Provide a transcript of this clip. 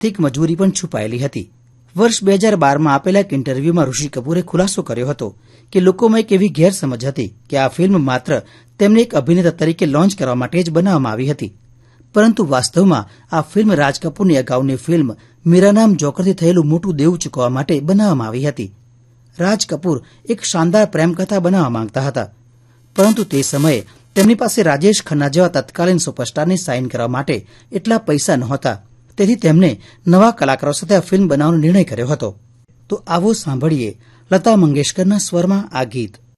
આર્થિક મજબૂરી પણ છુપાયેલી હતી. વર્ષ 2012માં આપેલા એક ઇન્ટરવ્યુમાં ઋષિ કપૂરે ખુલાસો કર્યો હતો કે લોકોમાં એક એવી ગેરસમજ હતી કે આ ફિલ્મ માત્ર તેમને એક અભિનેતા તરીકે લોન્ચ કરવા માટે જ બનાવવામાં આવી હતી. પરંતુ વાસ્તવમાં આ ફિલ્મ રાજ કપૂરની અગાઉની ફિલ્મ મીરા નામ જોકરથી થયેલું મોટું દેવું ચૂકવવા માટે બનાવવામાં આવી હતી. રાજ કપૂર એક શાનદાર પ્રેમકથા બનાવવા માંગતા હતા, પરંતુ તે સમયે તેમની પાસે રાજેશ ખન્ના જેવા તત્કાલીન સુપરસ્ટારને સાઇન કરવા માટે એટલા પૈસા નહોતા. તેથી તેમણે નવા કલાકારો સાથે આ ફિલ્મ બનાવવાનો નિર્ણય કર્યો હતો. તો આવો સાંભળીએ લતા મંગેશકરના સ્વરમાં આ ગીત.